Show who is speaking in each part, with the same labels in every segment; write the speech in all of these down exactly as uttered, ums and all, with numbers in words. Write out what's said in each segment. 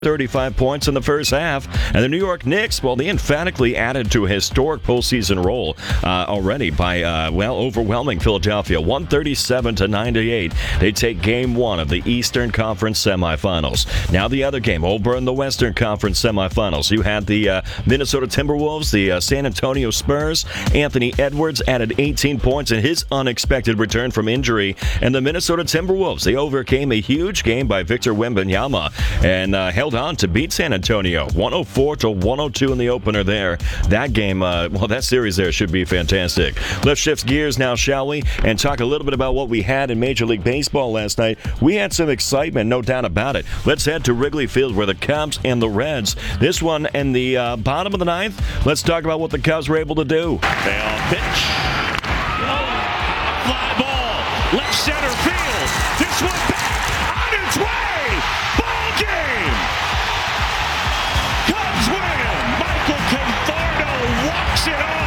Speaker 1: thirty-five points in the first half. And the New York Knicks, well, they emphatically added to a historic postseason roll uh, already by, uh, well, overwhelming Philadelphia, one thirty-seven to ninety-eight. They take game one of the Eastern Conference semifinals. Now the other game over in the Western Conference semifinals. You had the uh, Minnesota Timberwolves, the uh, San Antonio Spurs. Anthony Edwards added eighteen points in his unexpected return from injury. And the Minnesota Timberwolves, they overcame a huge game by Victor Wembanyama and uh, held on to beat San Antonio one oh four to one oh two in the opener there. That game, uh, well, that series there should be fantastic. Let's shift gears now, shall we, and talk a little bit about what we had in Major League Baseball last night. We had some excitement, no doubt about it. Let's head to Wrigley Field where the Cubs and the Reds, this one in the uh, bottom of the ninth. Let's talk about what the Cubs were able to do.
Speaker 2: Bell pitch. Fly ball. Left center field. This one back on its way. Ball game. Cubs win. Michael Conforto walks it off.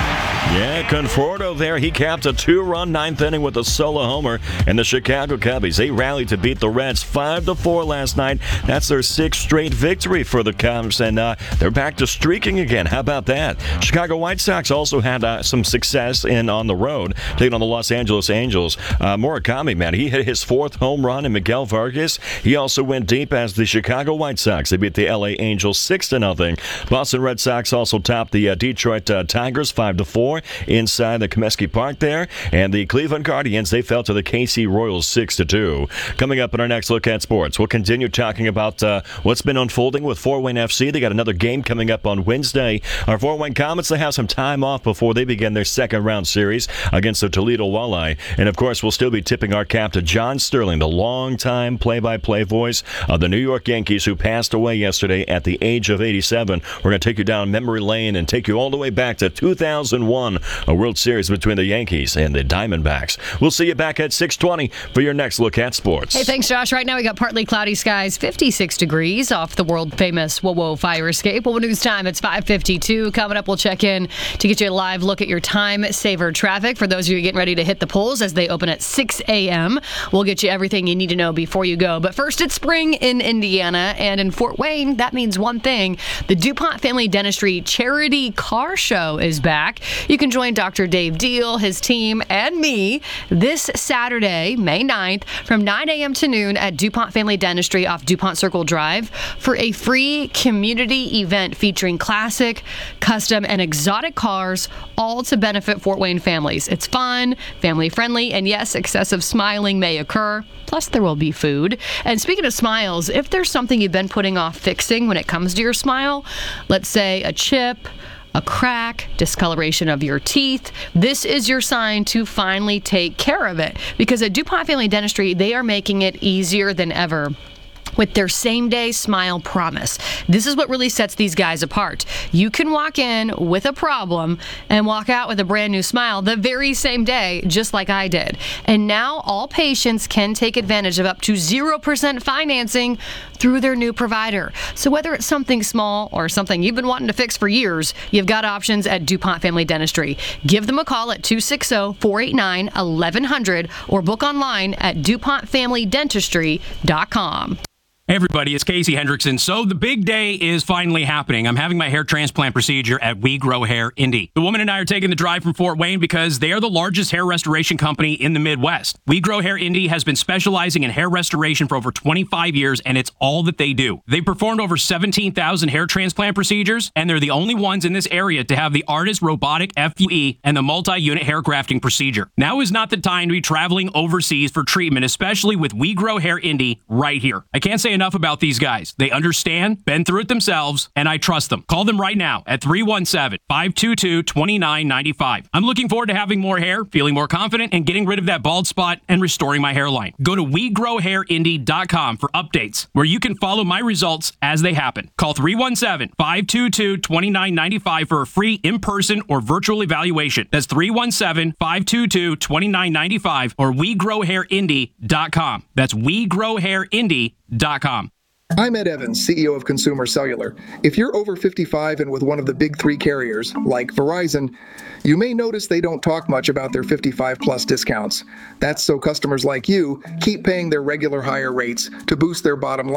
Speaker 1: Yeah, Conforto there. He capped a two-run ninth inning with a solo homer. And the Chicago Cubbies, they rallied to beat the Reds five to four last night. That's their sixth straight victory for the Cubs, and uh, they're back to streaking again. How about that? Chicago White Sox also had uh, some success in on the road, taking on the Los Angeles Angels. Uh, Murakami, man, he hit his fourth home run, and Miguel Vargas, he also went deep as the Chicago White Sox. They beat the L A Angels six to nothing. Boston Red Sox also topped the uh, Detroit uh, Tigers five to four. Inside the Comiskey Park there, and the Cleveland Guardians, they fell to the K C Royals six to two. Coming up in our next look at sports, we'll continue talking about uh, what's been unfolding with Fort Wayne F C. They got another game coming up on Wednesday. Our Fort Wayne Comets, they have some time off before they begin their second round series against the Toledo Walleye. And of course, we'll still be tipping our cap to John Sterling, the longtime play-by-play voice of the New York Yankees, who passed away yesterday at the age of eighty-seven. We're going to take you down memory lane and take you all the way back to two thousand one. A World Series between the Yankees and the Diamondbacks. We'll see you back at six twenty for your next look at sports.
Speaker 3: Hey, thanks, Josh. Right now we got partly cloudy skies, fifty-six degrees off the world-famous Whoa Whoa fire escape. Well, news time, it's five fifty-two. Coming up, we'll check in to get you a live look at your time-saver traffic for those of you getting ready to hit the polls as they open at six a.m. We'll get you everything you need to know before you go. But first, it's spring in Indiana, and in Fort Wayne, that means one thing. The DuPont Family Dentistry Charity Car Show is back. You can join Doctor Dave Deal, his team, and me this Saturday, May ninth, from nine a.m. to noon at DuPont Family Dentistry off DuPont Circle Drive for a free community event featuring classic, custom, and exotic cars, all to benefit Fort Wayne families. It's fun, family-friendly, and yes, excessive smiling may occur. Plus, there will be food. And speaking of smiles, if there's something you've been putting off fixing when it comes to your smile, let's say a chip, a crack, discoloration of your teeth, this is your sign to finally take care of it. Because at DuPont Family Dentistry, they are making it easier than ever with their same-day smile promise. This is what really sets these guys apart. You can walk in with a problem and walk out with a brand new smile the very same day, just like I did. And now all patients can take advantage of up to zero percent financing through their new provider. So whether it's something small or something you've been wanting to fix for years, you've got options at DuPont Family Dentistry. Give them a call at two six zero, four eight nine, one one zero zero or book online at DuPont Family Dentistry dot com.
Speaker 4: Hey everybody, it's Casey Hendrickson. So the big day is finally happening. I'm having my hair transplant procedure at We Grow Hair Indy. The woman and I are taking the drive from Fort Wayne because they are the largest hair restoration company in the Midwest. We Grow Hair Indy has been specializing in hair restoration for over twenty-five years, and it's all that they do. They've performed over seventeen thousand hair transplant procedures, and they're the only ones in this area to have the ARTIS robotic F U E and the multi-unit hair grafting procedure. Now is not the time to be traveling overseas for treatment, especially with We Grow Hair Indy right here. I can't say enough about these guys. They understand, been through it themselves, and I trust them. Call them right now at three one seven, five two two, two nine nine five. I'm looking forward to having more hair, feeling more confident, and getting rid of that bald spot and restoring my hairline. Go to we grow hair indy dot com for updates where you can follow my results as they happen. Call three one seven, five two two, two nine nine five for a free in-person or virtual evaluation. That's three one seven, five two two, two nine nine five or we grow hair indy dot com. That's we grow hair indy dot com.
Speaker 5: I'm Ed Evans, C E O of Consumer Cellular. If you're over fifty-five and with one of the big three carriers, like Verizon, you may notice they don't talk much about their fifty-five plus discounts. That's so customers like you keep paying their regular higher rates to boost their bottom line.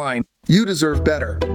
Speaker 5: You deserve better.